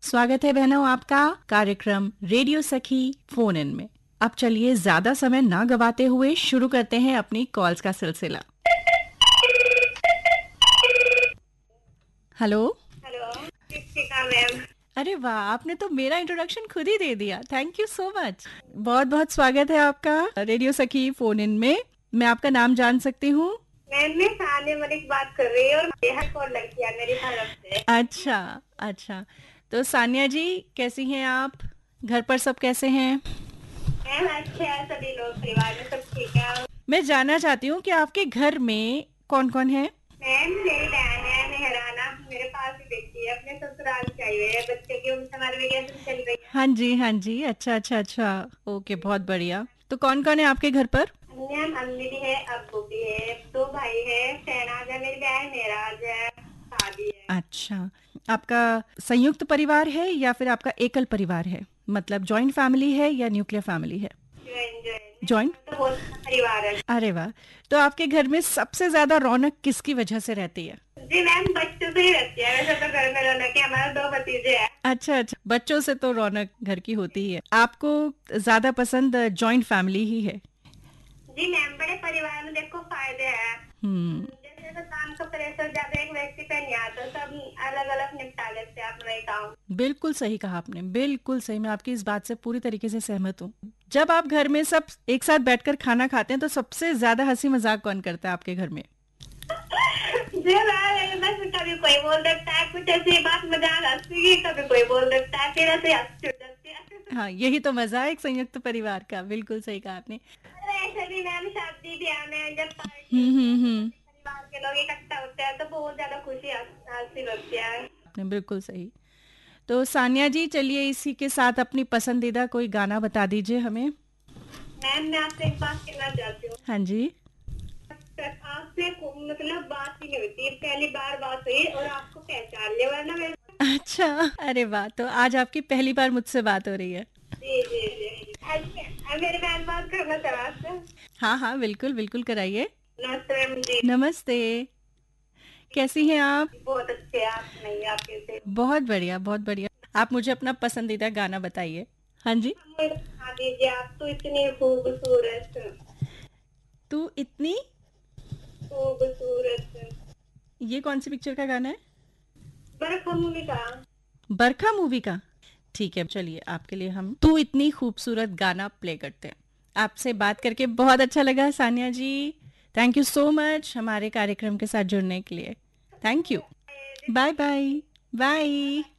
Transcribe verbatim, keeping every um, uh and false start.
स्वागत है बहनों आपका कार्यक्रम रेडियो सखी फोन इन में। अब चलिए ज्यादा समय ना गवाते हुए शुरू करते हैं अपनी कॉल्स का सिलसिला। Hello hello Kritika ma'am. अरे वाह, आपने तो मेरा इंट्रोडक्शन खुद ही दे दिया। Thank you so much. बहुत बहुत स्वागत है आपका रेडियो सखी फोन इन में। मैं आपका नाम जान सकती हूँ? मैम मैं सानिया मलिक बात कर रही हूँ और बेहद कॉल लग गया मेरी तरफ से। अच्छा अच्छा, तो सानिया जी कैसी हैं आप? घर पर सब कैसे हैं? मैम अच्छे हैं सभी लोग, परिवार में सब ठीक है। मैं जानना चाहती हूँ कि आपके घर में कौन कौन है? मैम मेरी बहन है मेहराना, मेरे पास ही देखती है, अपने ससुराल से आई हुई है, बच्चे की उनसे हमारी वेकेशन चल रही है। हाँ जी हाँ जी, अच्छा अच्छा अच्छा, ओके, बहुत बढ़िया। तो कौन कौन है आपके घर पर? मैम अम्मी भी है, अब्बू भी है, दो भाई है, शहनाज है मेरी बहन, मेराज है, शादी है। अच्छा, आपका संयुक्त परिवार है या फिर आपका एकल परिवार है? मतलब जॉइंट फैमिली है या न्यूक्लियर फैमिली है? Join join joint. तो बहुत बड़ा परिवार है। अरे वाह, तो आपके घर में सबसे ज्यादा रौनक किसकी वजह से रहती है? जी मैम बच्चों से ही रहती है, वैसे तो घर में रौनक है, हमारे दो भतीजे हैं। अच्छा अच्छा, बच्चों से तो रौनक घर की होती ही है। आपको ज्यादा पसंद जॉइंट फैमिली ही है? जी मैम बड़े परिवार में देखो फायदे हैं। हम्म, जैसे तो काम का प्रेशर ज्यादा एक व्यक्ति पे नहीं आता, सब अलग अलग निपटा लेते हैं अपना ही काम। बिल्कुल सही कहा आपने, बिल्कुल सही। मैं आपकी इस बात से पूरी तरीके से सहमत हूँ। जब आप घर में सब एक साथ बैठकर खाना खाते हैं तो सबसे ज्यादा हंसी मजाक कौन करता है आपके घर में? जी मैम बस कभी कोई बोल देता है कुछ ऐसी बात मजाक हंसी की, कभी कोई बोल देता है फिर ऐसे हंस छूट जाती है। हाँ, यही तो मजा है एक संयुक्त परिवार का। बिल्कुल सही कहा आपने। वैसे भी मैम शादी ब्याह में जब पार्टी हम्म होती है हम्म तो हम्म, सभी परिवार के लोग इकट्ठा होते हैं तो बहुत ज्यादा खुशी हासिल होती है। आपने बिल्कुल सही। तो सानिया जी, चलिए इसी के साथ अपनी पसंदीदा कोई गाना बता दीजिए हमें। मैम मैं आपसे एक बात कहना चाहती हूँ। हाँ जी। आपसे को- मतलब बात ही नहीं होती, पहली बार बात हुई और आपको पहचान लिया, वरना मेरे। अच्छा, अरे वाह, तो आज आपकी पहली बार मुझसे बात हो रही है। जी जी जी अच्छा, मेरी बहन बात करना चाह रहा था। हाँ हाँ, बिल्कुल बिल्कुल, कराइए। नमस्ते मैम जी। नमस्ते, कैसी हैं आप? बहुत अच्छे हैं, आप नहीं आप कैसे? बहुत बढ़िया बहुत बढ़िया। आप मुझे अपना पसंदीदा गाना बताइए। हाँ जी। मुझे बता दीजिए, आप तो इतनी खूबसूरत तू इतनी। खूबसूरत। ये कौन सी पिक्चर का गाना है? बर्फ मूवी का। बरखा मूवी का। ठीक है, चलिए आपके लिए हम तू इतनी खूबसूरत गाना प्ले करते हैं। आपसे बात करके बहुत अच्छा लगा सानिया जी। थैंक यू सो मच हमारे कार्यक्रम के साथ जुड़ने के लिए। Thank you. Bye bye. Bye.